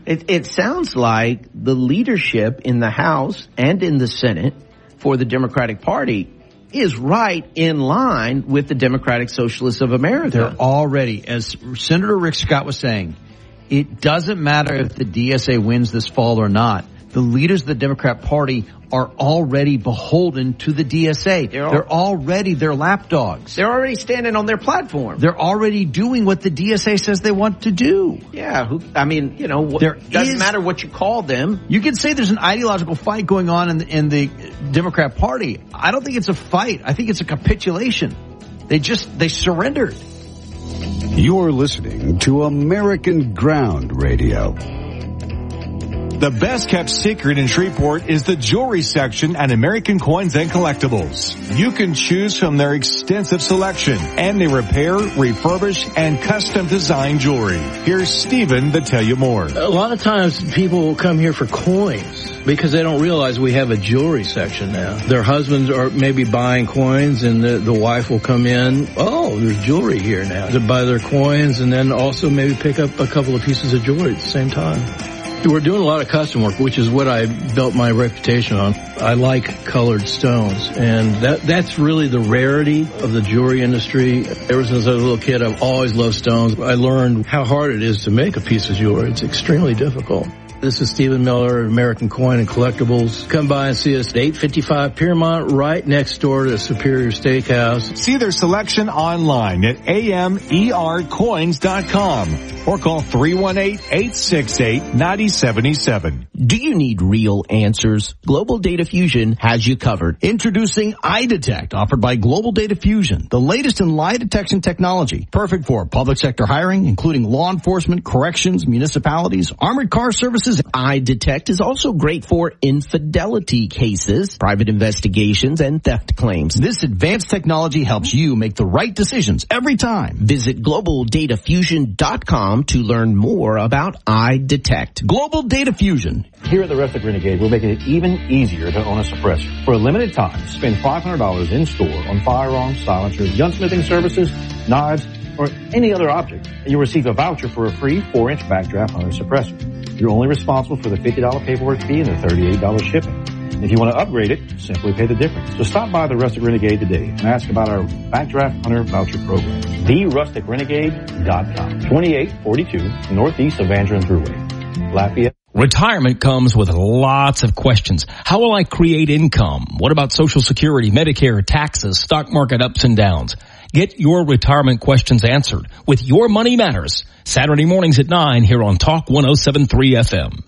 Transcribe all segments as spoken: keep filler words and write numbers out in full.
It, it sounds like the leadership in the House and in the Senate for the Democratic Party is right in line with the Democratic Socialists of America. They're already, as Senator Rick Scott was saying, it doesn't matter if the D S A wins this fall or not. The leaders of the Democrat Party are already beholden to the D S A. They're, all, They're already their lapdogs. They're already standing on their platform. They're already doing what the D S A says they want to do. Yeah, who, I mean, you know, there doesn't is, matter what you call them. You can say there's an ideological fight going on in the, in the Democrat Party. I don't think it's a fight. I think it's a capitulation. They just, they surrendered. You're listening to American Ground Radio. The best kept secret in Shreveport is the jewelry section at American Coins and Collectibles. You can choose from their extensive selection, and they repair, refurbish, and custom design jewelry. Here's Stephen to tell you more. A lot of times people will come here for coins because they don't realize we have a jewelry section now. Their husbands are maybe buying coins, and the, the wife will come in, oh, there's jewelry here now. To buy their coins and then also maybe pick up a couple of pieces of jewelry at the same time. We're doing a lot of custom work, which is what I built my reputation on. I like colored stones, and that that's really the rarity of the jewelry industry. Ever since I was a little kid, I've always loved stones. I learned how hard it is to make a piece of jewelry. It's extremely difficult. This is Stephen Miller, American Coin and Collectibles. Come by and see us at eight fifty-five Piermont, right next door to Superior Steakhouse. See their selection online at A M E R coins dot com or call three one eight, eight six eight, nine seven seven. Do you need real answers? Global Data Fusion has you covered. Introducing iDetect, offered by Global Data Fusion, the latest in lie detection technology, perfect for public sector hiring, including law enforcement, corrections, municipalities, armored car services. iDetect is also great for infidelity cases, private investigations, and theft claims. This advanced technology helps you make the right decisions every time. Visit global data fusion dot com to learn more about iDetect. Global Data Fusion. Here at the Rustic Renegade, we're making it even easier to own a suppressor. For a limited time, spend five hundred dollars in store on firearms, silencers, gunsmithing services, knives, or any other object, and you'll receive a voucher for a free four inch backdraft hunter suppressor. You're only responsible for the fifty dollars paperwork fee and the thirty-eight dollars shipping. If you want to upgrade it, simply pay the difference. So stop by the Rustic Renegade today and ask about our Backdraft Hunter Voucher Program. the rustic renegade dot com. twenty-eight forty-two northeast of Van Dren Thruway, Lafayette. Retirement comes with lots of questions. How will I create income? What about Social Security, Medicare, taxes, stock market ups and downs? Get your retirement questions answered with Your Money Matters. Saturday mornings at nine here on Talk one oh seven point three F M.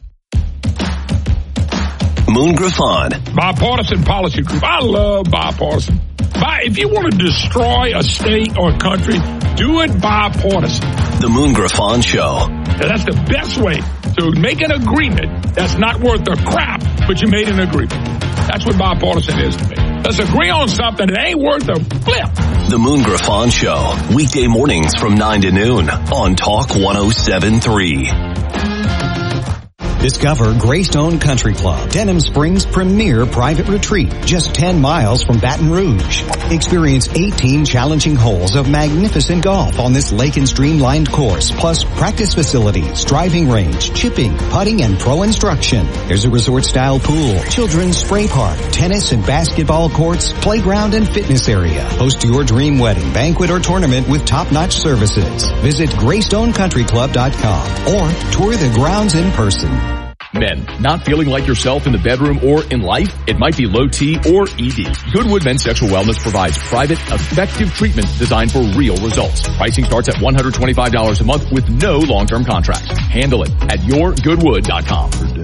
Moon Griffon. Bipartisan Policy Group. I love bipartisan. By, if you want to destroy a state or a country, do it bipartisan. The Moon Griffon Show. And that's the best way to make an agreement that's not worth a crap, but you made an agreement. That's what bipartisan is to me. Let's agree on something that ain't worth a flip. The Moon Griffon Show. Weekday mornings from nine to noon on Talk one oh seven point three. Discover Greystone Country Club, Denham Springs' premier private retreat, just ten miles from Baton Rouge. Experience eighteen challenging holes of magnificent golf on this lake and stream-lined course, plus practice facilities, driving range, chipping, putting, and pro instruction. There's a resort-style pool, children's spray park, tennis and basketball courts, playground and fitness area. Host your dream wedding, banquet, or tournament with top-notch services. Visit greystone country club dot com or tour the grounds in person. Men, not feeling like yourself in the bedroom or in life? It might be low T or E D. Goodwood Men's Sexual Wellness provides private, effective treatment designed for real results. Pricing starts at one hundred twenty-five dollars a month with no long-term contracts. Handle it at your goodwood dot com.